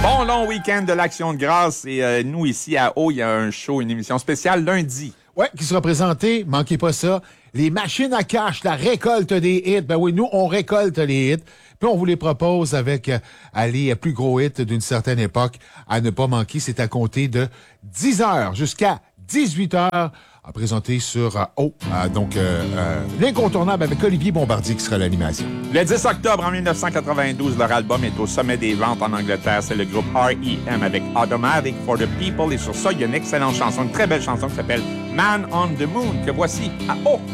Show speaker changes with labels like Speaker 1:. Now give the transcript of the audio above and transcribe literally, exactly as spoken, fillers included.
Speaker 1: Bon long week-end de l'Action de grâce et euh, nous ici à Haut, il y a un show, une émission spéciale lundi.
Speaker 2: Ouais, qui sera présenté, manquez pas ça, les machines à cash, la récolte des hits. Ben oui, nous, on récolte les hits. Puis on vous les propose avec euh, les plus gros hits d'une certaine époque à ne pas manquer. C'est à compter de dix heures jusqu'à dix-huit heures à présenter sur euh, O. Euh, donc, euh, euh, l'incontournable avec Olivier Bombardier qui sera à l'animation.
Speaker 1: Le dix octobre en dix-neuf cent quatre-vingt-douze, leur album est au sommet des ventes en Angleterre. C'est le groupe R E M avec Automatic for the People. Et sur ça, il y a une excellente chanson, une très belle chanson qui s'appelle Man on the Moon, que voici à O.